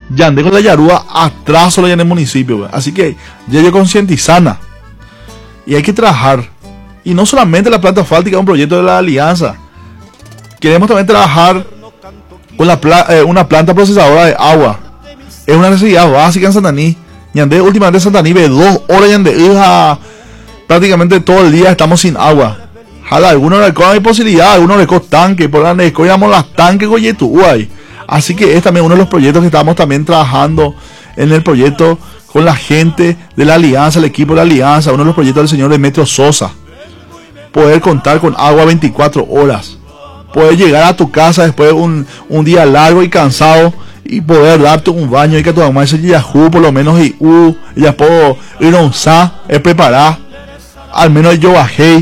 Yandé con la Yarúa atraso en el municipio, así que ya yo concientizana y hay que trabajar. Y no solamente la planta asfáltica es un proyecto de la alianza, queremos también trabajar con una planta procesadora de agua. Es una necesidad básica en Santaní. Yandé últimamente Santaní ve 2 horas Yandé prácticamente todo el día estamos sin agua. Jala, algunos recogen hay posibilidad, algunos recogen tanques, por donde escogemos las tanques con Yetuay. Así que es también uno de los proyectos que estamos también trabajando en el proyecto con la gente de la alianza, el equipo de la alianza, uno de los proyectos del señor Demetrio Sosa. Poder contar con agua 24 horas. Poder llegar a tu casa después de un día largo y cansado y poder darte un baño y que tu mamá se yajú por lo menos y ya puedo ir a un sa, preparar, al menos yo bajé.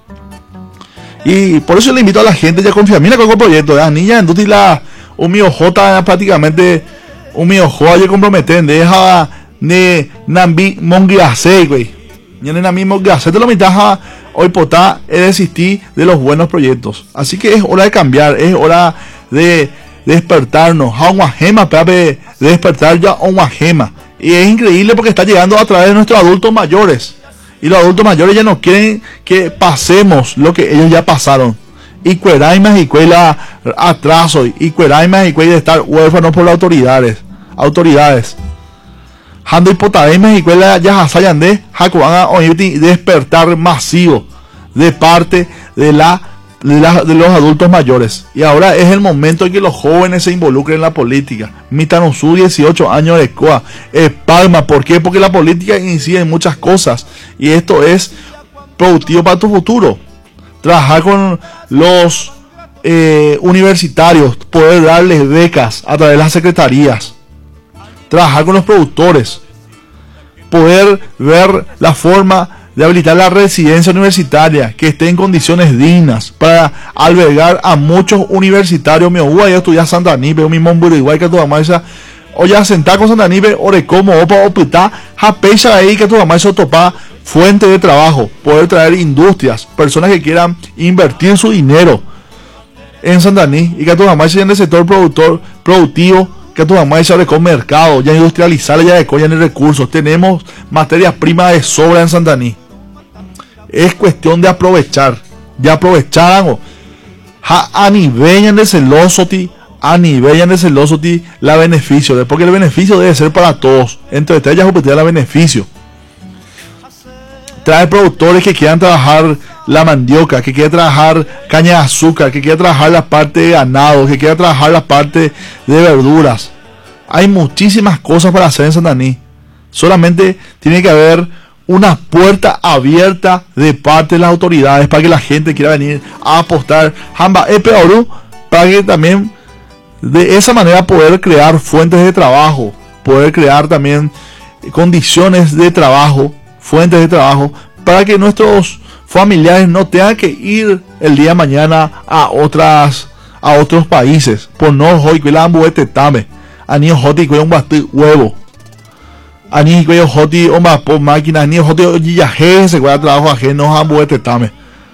Y por eso le invito a la gente ya confía. Mira con el proyecto, la niña en la un mío J prácticamente un mío J yo comprometen deja ne nambi mongiase güey. Ya ne nambi mongiase te lo mitaja hoy potá es desistir de los buenos proyectos. Así que es hora de cambiar, es hora de despertarnos. A una gema de despertar ya a una gema. Y es increíble porque está llegando a través de nuestros adultos mayores. Y los adultos mayores ya no quieren que pasemos lo que ellos ya pasaron. Y cueraimas y cuela atraso. Y cueraimas y cuela de estar huérfanos por las autoridades. Hando y potaimas y cuela ya hasayan de Hakuanga o despertar masivo de parte de los adultos mayores. Y ahora es el momento en que los jóvenes se involucren en la política. Mitanosú, 18 años de COA. Palma, ¿por qué? Porque la política incide en muchas cosas. Y esto es productivo para tu futuro. Trabajar con los universitarios, poder darles becas a través de las secretarías. Trabajar con los productores. Poder ver la forma de habilitar la residencia universitaria que esté en condiciones dignas para albergar a muchos universitarios. Mi abuela ya estudia Santaní, veo mi momburo igual que tu mamá esa. O ya sentar con Santaní, ore como opa opita, japecha ahí que tu mamá eso topa fuente de trabajo, poder traer industrias, personas que quieran invertir su dinero en Santaní y que tu mamá sea en el sector productivo, que tu mamá sea con mercado, ya industrializar, ya de colla en recursos. Tenemos materias primas de sobra en Santaní. Es cuestión de aprovechar a nivel de celosoti, la beneficio, porque el beneficio debe ser para todos. Entre ellas la beneficio. Trae productores que quieran trabajar la mandioca, que quieran trabajar caña de azúcar, que quieran trabajar la parte de ganado, que quieran trabajar la parte de verduras. Hay muchísimas cosas para hacer en Santaní. Solamente tiene que haber una puerta abierta de parte de las autoridades para que la gente quiera venir a apostar Jamba Epeoru, para que también de esa manera poder crear fuentes de trabajo, poder crear también condiciones de trabajo, fuentes de trabajo, para que nuestros familiares no tengan que ir el día de mañana a otros países por no hoy que la ambuete tame ani hoti que un basti huevo ani que hoti o más por máquina ani hoti ya se va a trabajo ajeno ambuete tame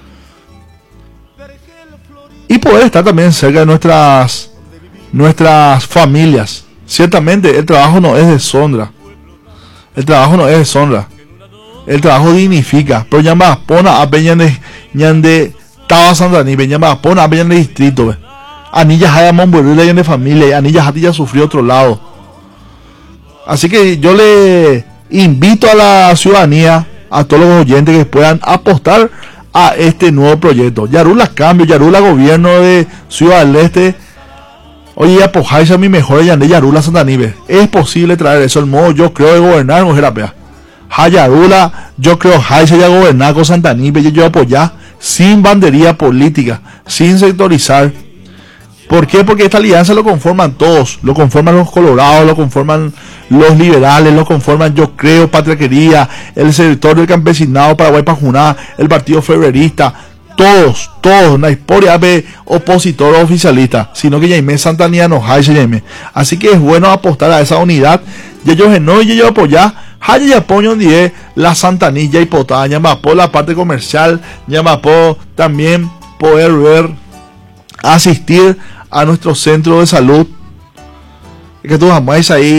y poder estar también cerca de nuestras familias. Ciertamente el trabajo no es deshonra, el trabajo dignifica, pero ya más pona a peña de Taba Santaní, peña más pona a peña de distrito, anillas haya monburrila y de familia, anillas ya sufrió otro lado. Así que yo le invito a la ciudadanía, a todos los oyentes que puedan apostar a este nuevo proyecto. Yarula cambio, Yarula gobierno de Ciudad del Este. Oye, apojáis a mi mejor de Yarula Santanibe. Es posible traer eso, el modo yo creo de gobernar con Jerapea. Hayarula, yo creo Jaisa ya gobernar con Santanibe, yo apoyar sin bandería política, sin sectorizar. ¿Por qué? Porque esta alianza lo conforman todos, lo conforman los colorados, lo conforman los liberales, lo conforman yo creo, Patria Querida, el sector del campesinado, Paraguay Pajuná, el partido febrerista, todos, no hay por de opositor o oficialista, sino que Jaime Santaniano, Jaime. Así que es bueno apostar a esa unidad, y ellos no, y ellos apoyar, Jaya apoyo donde la Santanilla y Potá, por la parte comercial, por también poder ver, asistir a nuestro centro de salud, que tú jamás ahí